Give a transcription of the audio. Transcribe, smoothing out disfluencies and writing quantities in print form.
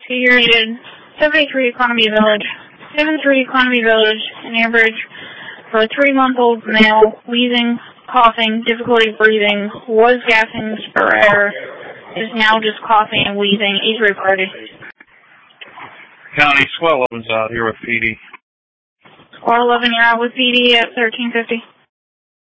Figure needed 73 Economy Village. 73 Economy Village, an average for a 3-month-old male, wheezing, coughing, difficulty breathing, was gasping for air, is now just coughing and wheezing. Age reported. County, Swell 11's out here with PD. Squad 11, you're out with PD at 1350.